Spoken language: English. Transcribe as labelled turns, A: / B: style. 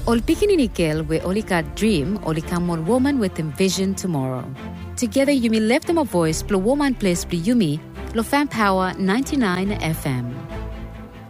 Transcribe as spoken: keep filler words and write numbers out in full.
A: Ol pikinini girl we only got dream, only come on woman with envision tomorrow. Together you may lift them a voice, blow woman place, blow yumi, lo fan power ninety-nine F M.